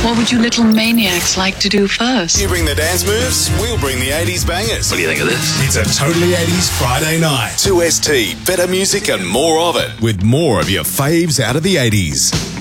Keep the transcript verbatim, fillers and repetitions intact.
What would you little maniacs like to do first? You bring the dance moves, we'll bring the eighties bangers. What do you think of this? It's a Totally eighties Friday night. two S T, better music and more of it. With more of your faves out of the eighties.